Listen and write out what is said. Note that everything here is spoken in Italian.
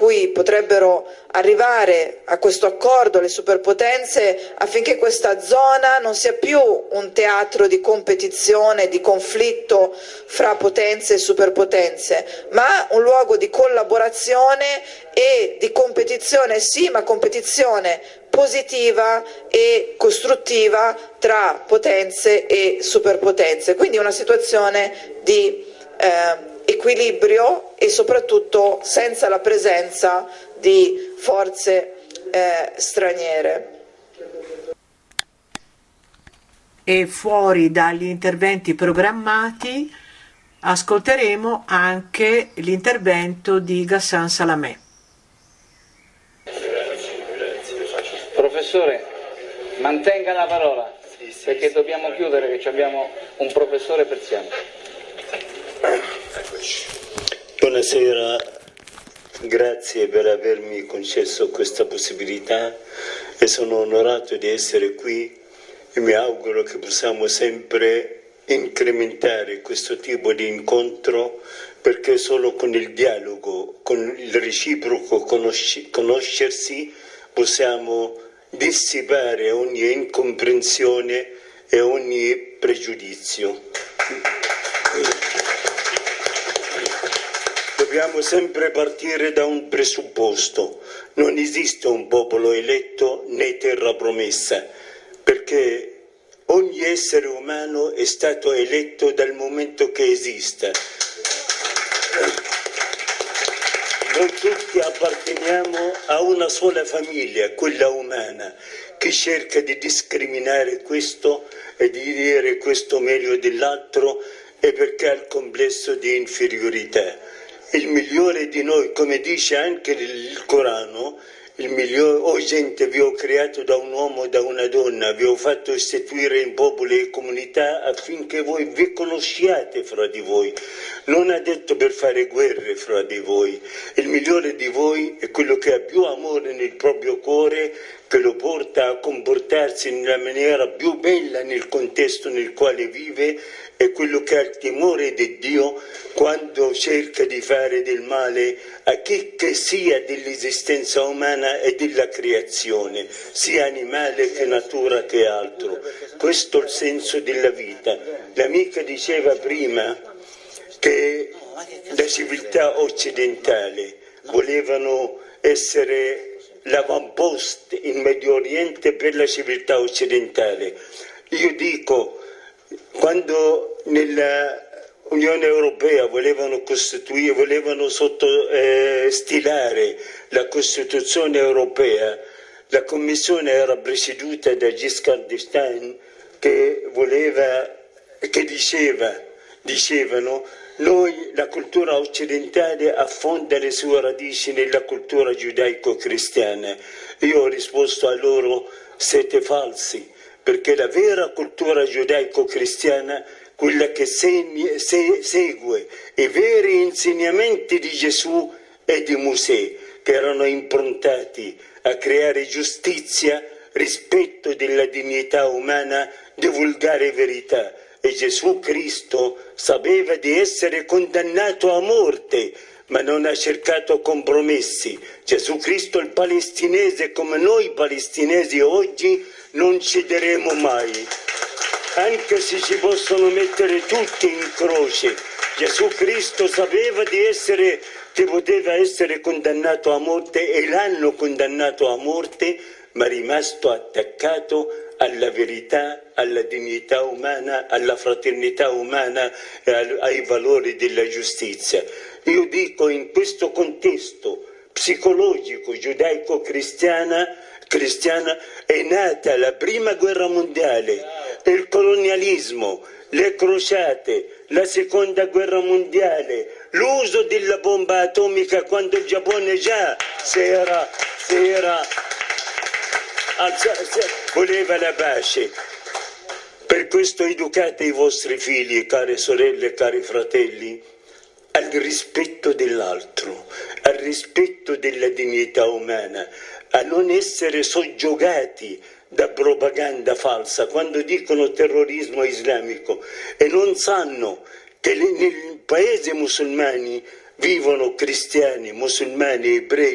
cui potrebbero arrivare a questo accordo le superpotenze, affinché questa zona non sia più un teatro di competizione, di conflitto fra potenze e superpotenze, ma un luogo di collaborazione e di competizione, sì, ma competizione positiva e costruttiva tra potenze e superpotenze. Quindi una situazione di equilibrio e soprattutto senza la presenza di forze straniere. E fuori dagli interventi programmati ascolteremo anche l'intervento di Ghassan Salamé. Professore, mantenga la parola, perché dobbiamo chiudere, che abbiamo un professore persiano. Buonasera, grazie per avermi concesso questa possibilità e sono onorato di essere qui e mi auguro che possiamo sempre incrementare questo tipo di incontro, perché solo con il dialogo, con il reciproco conoscersi possiamo dissipare ogni incomprensione e ogni pregiudizio. Dobbiamo sempre partire da un presupposto: non esiste un popolo eletto né terra promessa, perché ogni essere umano è stato eletto dal momento che esiste. Noi tutti apparteniamo a una sola famiglia, quella umana, che cerca di discriminare questo e di dire questo meglio dell'altro, e perché ha il complesso di inferiorità. Il migliore di noi, come dice anche il Corano, il migliore, o gente, vi ho creato da un uomo e da una donna, vi ho fatto istituire in popoli e comunità affinché voi vi conosciate fra di voi. Non ha detto per fare guerre fra di voi. Il migliore di voi è quello che ha più amore nel proprio cuore, che lo porta a comportarsi nella maniera più bella nel contesto nel quale vive, è quello che ha il timore di Dio quando cerca di fare del male a chi che sia dell'esistenza umana e della creazione, sia animale che natura che altro. Questo è il senso della vita. L'amica diceva prima che la civiltà occidentale volevano essere l'avamposto in Medio Oriente per la civiltà occidentale. Io dico, quando nella Unione Europea volevano stilare la Costituzione europea, la Commissione era presieduta da Giscard d'Estaing, che dicevano noi, la cultura occidentale affonda le sue radici nella cultura giudaico-cristiana. Io ho risposto a loro: siete falsi, perché la vera cultura giudaico-cristiana, quella che segue i veri insegnamenti di Gesù e di Mosè, che erano improntati a creare giustizia, rispetto della dignità umana, divulgare verità. E Gesù Cristo sapeva di essere condannato a morte, ma non ha cercato compromessi. Gesù Cristo, il palestinese, come noi palestinesi oggi, non cederemo mai, anche se ci possono mettere tutti in croce. Gesù Cristo sapeva che poteva essere condannato a morte, e l'hanno condannato a morte, ma è rimasto attaccato alla verità, alla dignità umana, alla fraternità umana e ai valori della giustizia. Io dico, in questo contesto psicologico giudaico-cristiana è nata la prima guerra mondiale, il colonialismo, le crociate, la seconda guerra mondiale, l'uso della bomba atomica quando il Giappone già voleva la pace. Per questo educate i vostri figli, care sorelle e cari fratelli, al rispetto dell'altro, al rispetto della dignità umana, a non essere soggiogati da propaganda falsa quando dicono terrorismo islamico e non sanno che nel paese musulmani vivono cristiani, musulmani, ebrei,